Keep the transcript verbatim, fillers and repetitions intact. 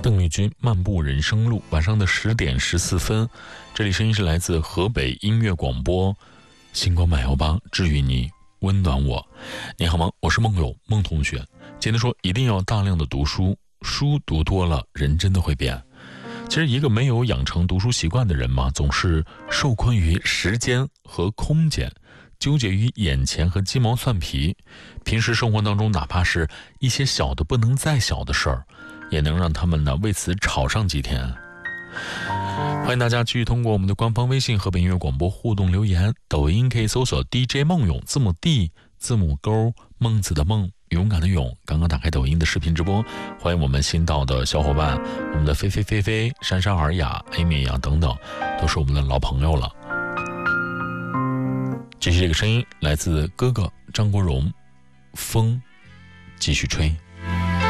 邓丽君漫步人生路，晚上的十点十四分，这里声音是来自河北音乐广播，星光漫游吧，治愈你，温暖我。你好吗？我是梦友孟同学。今天说一定要大量的读书，书读多了，人真的会变。其实一个没有养成读书习惯的人嘛，总是受困于时间和空间，纠结于眼前和鸡毛蒜皮。平时生活当中，哪怕是一些小的不能再小的事儿，也能让他们呢为此吵上几天。欢迎大家继续通过我们的官方微信河北音乐广播互动留言，抖音可以搜索 D J 梦勇，字母 D 字母勾孟子的孟，勇敢的勇。刚刚打开抖音的视频直播，欢迎我们新到的小伙伴，我们的菲菲菲菲、珊珊尔雅、Amy 呀等等，都是我们的老朋友了。继续这个声音来自哥哥张国荣，风继续吹。